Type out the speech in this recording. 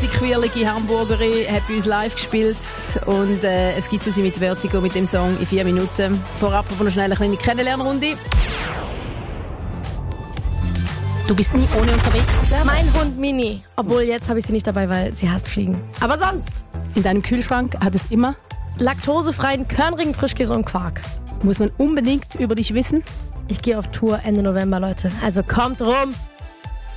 quirlige Hamburgerin hat bei uns live gespielt und es gibt sie mit Vertigo mit dem Song in 4 Minuten. Vorab aber noch schnell eine kleine Kennenlernrunde. Du bist nie ohne unterwegs. Mein Hund Mini. Obwohl, jetzt habe ich sie nicht dabei, weil sie hasst Fliegen. Aber sonst. In deinem Kühlschrank hat es immer Laktosefreien, körnigen Frischkäse und Quark. Muss man unbedingt über dich wissen? Ich gehe auf Tour Ende November, Leute. Also kommt rum.